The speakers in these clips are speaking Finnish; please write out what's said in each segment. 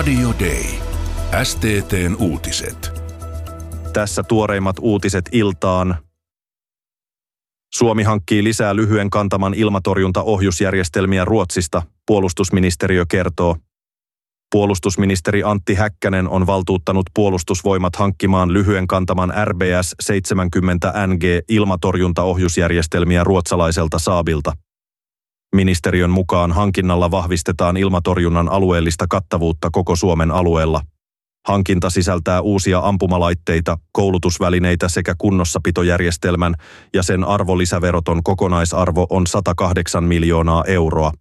Radio Day. STT:n uutiset. Tässä tuoreimmat uutiset iltaan. Suomi hankkii lisää lyhyen kantaman ilmatorjuntaohjusjärjestelmiä Ruotsista, puolustusministeriö kertoo. Puolustusministeri Antti Häkkänen on valtuuttanut puolustusvoimat hankkimaan lyhyen kantaman RBS-70NG ilmatorjuntaohjusjärjestelmiä ruotsalaiselta Saabilta. Ministeriön mukaan hankinnalla vahvistetaan ilmatorjunnan alueellista kattavuutta koko Suomen alueella. Hankinta sisältää uusia ampumalaitteita, koulutusvälineitä sekä kunnossapitojärjestelmän ja sen arvonlisäveroton kokonaisarvo on 108 miljoonaa euroa.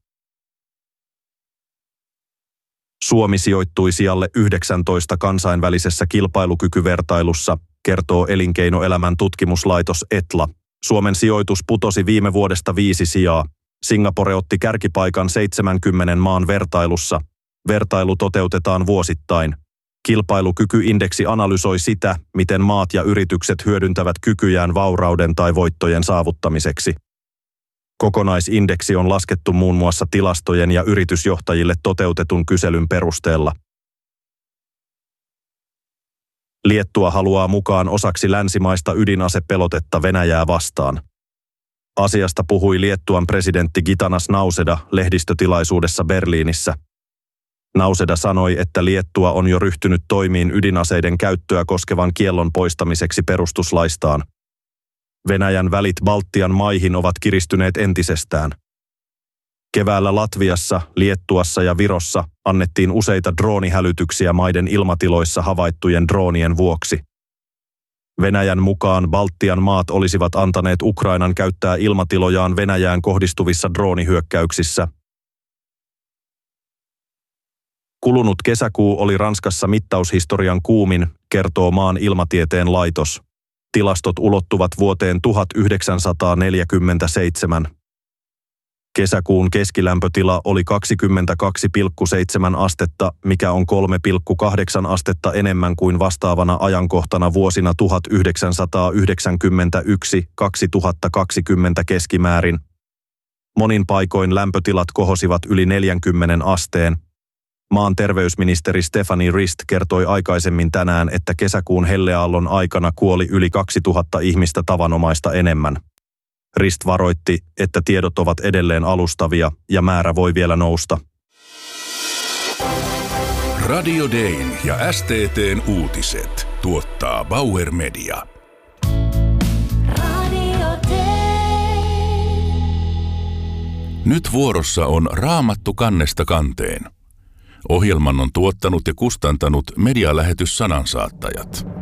Suomi sijoittui sijalle 19 kansainvälisessä kilpailukykyvertailussa, kertoo elinkeinoelämän tutkimuslaitos Etla. Suomen sijoitus putosi viime vuodesta 5 sijaa. Singapore otti kärkipaikan 70 maan vertailussa. Vertailu toteutetaan vuosittain. Kilpailukykyindeksi analysoi sitä, miten maat ja yritykset hyödyntävät kykyjään vaurauden tai voittojen saavuttamiseksi. Kokonaisindeksi on laskettu muun muassa tilastojen ja yritysjohtajille toteutetun kyselyn perusteella. Liettua haluaa mukaan osaksi länsimaista ydinasepelotetta Venäjää vastaan. Asiasta puhui Liettuan presidentti Gitanas Nauseda lehdistötilaisuudessa Berliinissä. Nauseda sanoi, että Liettua on jo ryhtynyt toimiin ydinaseiden käyttöä koskevan kiellon poistamiseksi perustuslaistaan. Venäjän välit Baltian maihin ovat kiristyneet entisestään. Keväällä Latviassa, Liettuassa ja Virossa annettiin useita droonihälytyksiä maiden ilmatiloissa havaittujen droonien vuoksi. Venäjän mukaan Baltian maat olisivat antaneet Ukrainan käyttää ilmatilojaan Venäjään kohdistuvissa droonihyökkäyksissä. Kulunut kesäkuu oli Ranskassa mittaushistorian kuumin, kertoo maan ilmatieteen laitos. Tilastot ulottuvat vuoteen 1947. Kesäkuun keskilämpötila oli 22,7 astetta, mikä on 3,8 astetta enemmän kuin vastaavana ajankohtana vuosina 1991-2020 keskimäärin. Monin paikoin lämpötilat kohosivat yli 40 asteen. Maan terveysministeri Stephanie Rist kertoi aikaisemmin tänään, että kesäkuun helleaallon aikana kuoli yli 2000 ihmistä tavanomaista enemmän. Rist varoitti, että tiedot ovat edelleen alustavia ja määrä voi vielä nousta. Radio Dayn ja STT:n uutiset tuottaa Bauer Media. Nyt vuorossa on Raamattu kannesta kanteen. Ohjelman on tuottanut ja kustantanut medialähetys Sanansaattajat.